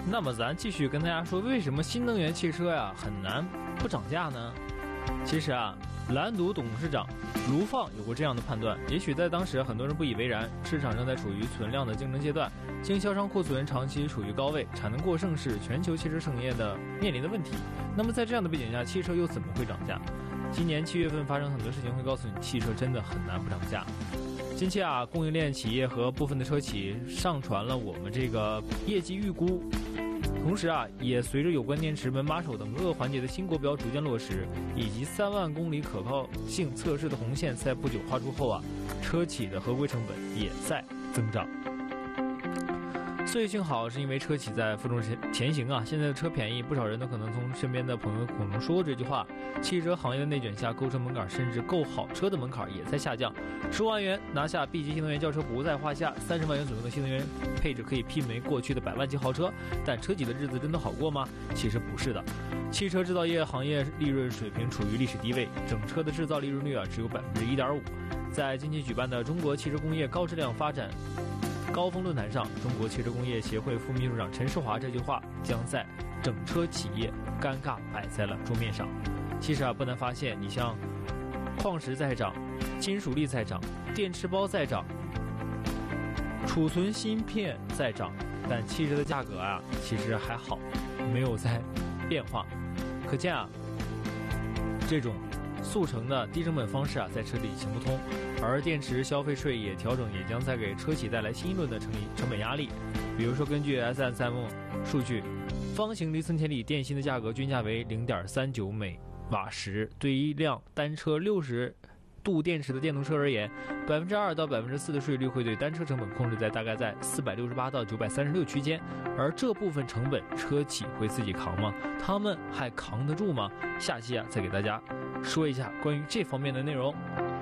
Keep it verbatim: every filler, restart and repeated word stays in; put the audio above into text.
那么咱继续跟大家说，为什么新能源汽车呀很难不涨价呢？其实啊，蓝图董事长卢放有过这样的判断，也许在当时很多人不以为然，市场正在处于存量的竞争阶段，经销商库存长期处于高位，产能过剩是全球汽车产业的面临的问题。那么在这样的背景下，汽车又怎么会涨价？今年七月份发生很多事情会告诉你，汽车真的很难不涨价。近期啊，供应链企业和部分的车企上传了我们这个业绩预估，同时啊，也随着有关电池门把手等各个环节的新国标逐渐落实，以及三万公里可靠性测试的红线在不久画出后啊，车企的合规成本也在增长。所以幸好是因为车企在负重前行啊，现在的车便宜，不少人都可能从身边的朋友口中说这句话。汽车行业的内卷下，购车门槛甚至购好车的门槛也在下降，十五万元拿下 B 级新能源轿车不在话下，三十万元左右的新能源配置可以媲美过去的百万级豪车，但车企的日子真的好过吗？其实不是的。汽车制造业行业利润水平处于历史低位，整车的制造利润率啊只有 百分之一点五。 在近期举办的中国汽车工业高质量发展高峰论坛上，中国汽车工业协会副秘书长陈世华这句话将在整车企业尴尬摆在了桌面上。其实啊，不难发现，你像矿石在涨，金属力在涨，电池包在涨，储存芯片在涨，但汽车的价格啊，其实还好，没有在变化。可见啊，这种速成的低成本方式啊，在车里行不通。而电池消费税也调整，也将再给车企带来新一轮的成成本压力。比如说，根据 S M S 数据，方形离寸千里电芯的价格均价为 零点三九每瓦时，对于一辆单车六十度电池的电动车而言， 百分之二到百分之四 的税率会对单车成本控制在大概在四百六十八到九百三十六区间。而这部分成本车企会自己扛吗？他们还扛得住吗？下期啊，再给大家说一下关于这方面的内容。